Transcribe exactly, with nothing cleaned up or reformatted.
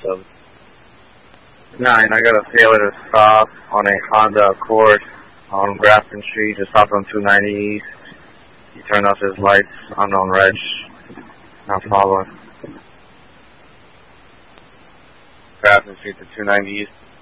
seven. Nine, I got a failure to stop on a Honda Accord on Grafton Street, just stopped on two ninety East. He turned off his lights, unknown reg, not following. Grafton Street to two ninety East.